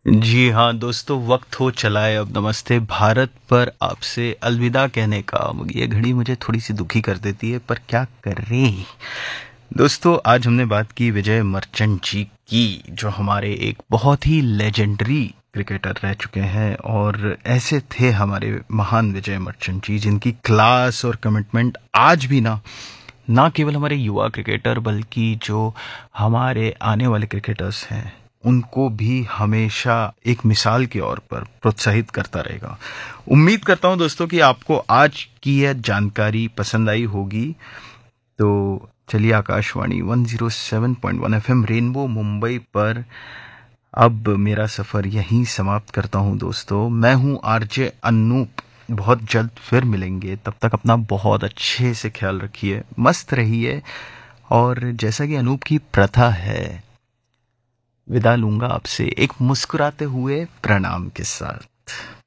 जी हाँ दोस्तों, वक्त हो चला है अब नमस्ते भारत पर आपसे अलविदा कहने का। ये घड़ी मुझे थोड़ी सी दुखी कर देती है, पर क्या करें। दोस्तों, आज हमने बात की विजय मर्चेंट जी की, जो हमारे एक बहुत ही लेजेंडरी क्रिकेटर रह चुके हैं। और ऐसे थे हमारे महान विजय मर्चेंट जी, जिनकी क्लास और कमिटमेंट आज भी ना केवल हमारे युवा क्रिकेटर, बल्कि जो हमारे आने वाले क्रिकेटर्स हैं उनको भी हमेशा एक मिसाल के तौर पर प्रोत्साहित करता रहेगा। उम्मीद करता हूं दोस्तों कि आपको आज की यह जानकारी पसंद आई होगी। तो चलिए, आकाशवाणी 107.1 एफएम रेनबो मुंबई पर अब मेरा सफर यहीं समाप्त करता हूं दोस्तों। मैं हूं आरजे अनूप। बहुत जल्द फिर मिलेंगे, तब तक अपना बहुत अच्छे से ख्याल रखिए, मस्त रहिए। और जैसा कि अनूप की प्रथा है, विदा लूंगा आपसे एक मुस्कुराते हुए प्रणाम के साथ।